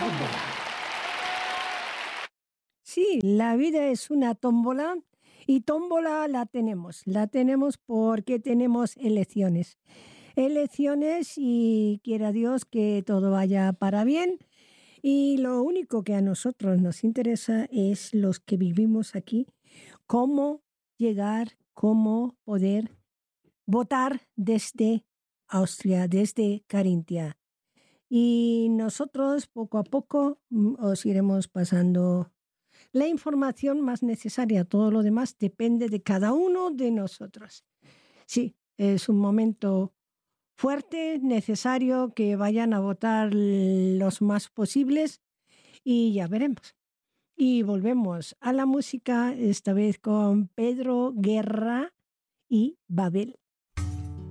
Sí, la vida es una tómbola y tómbola la tenemos. La tenemos porque tenemos elecciones. Elecciones y quiera Dios que todo vaya para bien. Y lo único que a nosotros nos interesa es los que vivimos aquí, cómo llegar, cómo poder votar desde Austria, desde Carintia. Y nosotros poco a poco os iremos pasando la información más necesaria. Todo lo demás depende de cada uno de nosotros. Sí, es un momento fuerte, necesario que vayan a votar los más posibles y ya veremos. Y volvemos a la música, esta vez con Pedro Guerra y Babel.